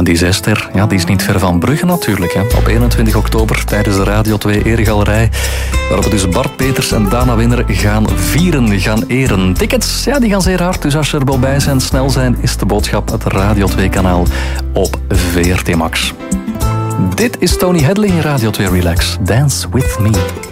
En die zijster, ja, die is niet ver van Brugge natuurlijk. Hè. Op 21 oktober tijdens de Radio 2 Eregalerij, waarop dus Bart Peters en Dana Winner gaan vieren, gaan eren. Tickets, ja, die gaan zeer hard. Dus als je er wel bij zijn, snel zijn, is de boodschap het Radio 2-kanaal op VRT Max. Dit is Tony Hadley in Radio 2 Relax. Dance With Me.